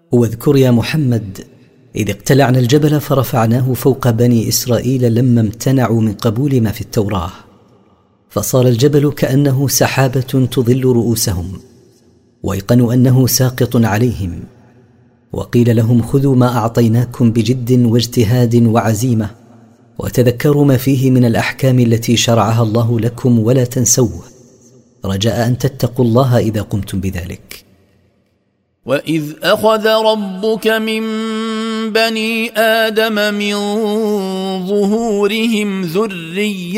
واذكر يا محمد إذ اقتلعنا الجبل فرفعناه فوق بني إسرائيل لما امتنعوا من قبول ما في التوراة، فصار الجبل كأنه سحابة تظل رؤوسهم، وأيقنوا أنه ساقط عليهم. وقيل لهم خذوا ما أعطيناكم بجد واجتهاد وعزيمة، وتذكروا ما فيه من الأحكام التي شرعها الله لكم ولا تنسوه، رجاء أن تتقوا الله إذا قمتم بذلك. وإذ أخذ ربك من بني آدم من ظهورهم ذريتهم